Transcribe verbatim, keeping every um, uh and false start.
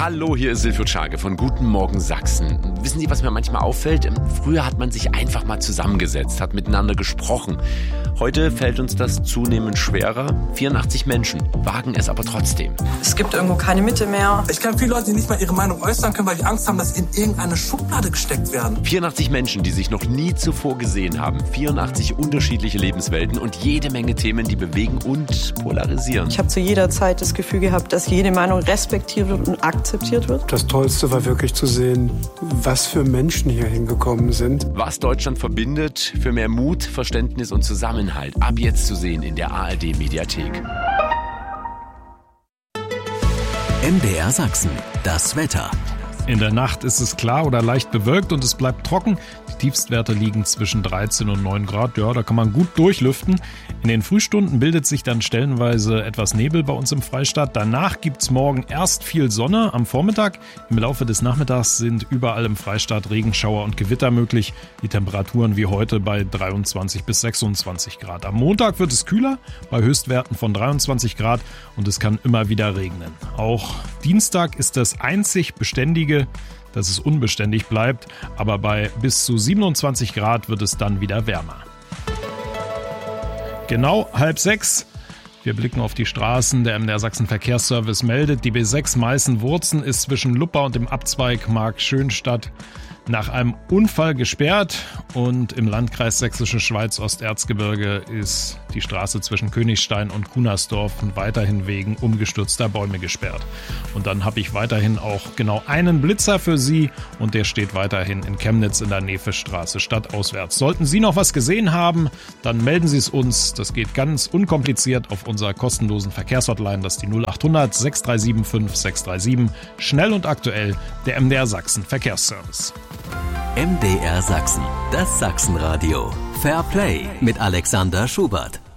Hallo, hier ist Silvio Czage von Guten Morgen Sachsen. Wissen Sie, was mir manchmal auffällt? Früher hat man sich einfach mal zusammengesetzt, hat miteinander gesprochen. Heute fällt uns das zunehmend schwerer. vierundachtzig Menschen wagen es aber trotzdem. Es gibt irgendwo keine Mitte mehr. Ich kenne viele Leute, die nicht mal ihre Meinung äußern können, weil die Angst haben, dass sie in irgendeine Schublade gesteckt werden. vierundachtzig Menschen, die sich noch nie zuvor gesehen haben. vierundachtzig unterschiedliche Lebenswelten und jede Menge Themen, die bewegen und polarisieren. Ich habe zu jeder Zeit das Gefühl gehabt, dass jede Meinung respektiert wird und akzeptiert wird. Das Tollste war wirklich zu sehen, was für Menschen hier hingekommen sind. Was Deutschland verbindet, für mehr Mut, Verständnis und Zusammenhalt. Ab jetzt zu sehen in der A R D-Mediathek. M D R Sachsen, das Wetter. In der Nacht ist es klar oder leicht bewölkt und es bleibt trocken. Die Tiefstwerte liegen zwischen dreizehn und neun Grad. Ja, da kann man gut durchlüften. In den Frühstunden bildet sich dann stellenweise etwas Nebel bei uns im Freistaat. Danach gibt's morgen erst viel Sonne am Vormittag. Im Laufe des Nachmittags sind überall im Freistaat Regenschauer und Gewitter möglich. Die Temperaturen wie heute bei dreiundzwanzig bis sechsundzwanzig Grad. Am Montag wird es kühler, bei Höchstwerten von dreiundzwanzig Grad und es kann immer wieder regnen. Auch Dienstag ist das einzig Beständige, dass es unbeständig bleibt, aber bei bis zu siebenundzwanzig Grad wird es dann wieder wärmer. Genau halb sechs. Wir blicken auf die Straßen. Der M D R Sachsen Verkehrsservice meldet, die B sechs Meißen-Wurzen ist zwischen Luppa und dem Abzweig Mark-Schönstadt nach einem Unfall gesperrt und im Landkreis Sächsische Schweiz Osterzgebirge ist die Straße zwischen Königstein und Kunersdorf weiterhin wegen umgestürzter Bäume gesperrt. Und dann habe ich weiterhin auch genau einen Blitzer für Sie und der steht weiterhin in Chemnitz in der Nevestraße stadtauswärts. Sollten Sie noch was gesehen haben, dann melden Sie es uns. Das geht ganz unkompliziert auf unserer kostenlosen Verkehrshotline, das ist die null acht hundert sechs drei sieben fünf sechs drei sieben. Schnell und aktuell, der M D R Sachsen Verkehrsservice. M D R Sachsen, das Sachsenradio. Fair Play mit Alexander Schubert.